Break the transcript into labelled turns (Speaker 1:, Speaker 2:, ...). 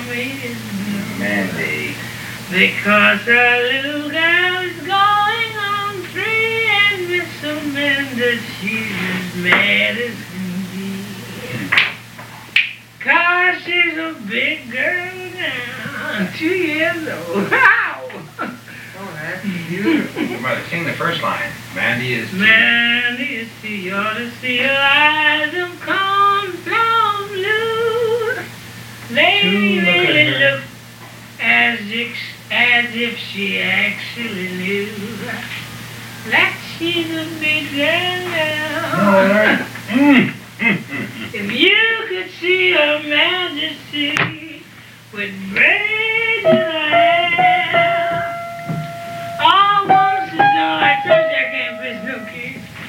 Speaker 1: Mandy.
Speaker 2: Because our little girl is going on 3, and Miss Amanda, she's as mad as can be. 'Cause she's a big girl now, 2 years old. Wow!
Speaker 3: Oh, that's beautiful.
Speaker 1: Everybody, sing the first line. Mandy is...
Speaker 2: Mandy is you ought to see her eyes of cornflower blue. They really look as if she actually knew that she's a big girl now. If you could see her majesty with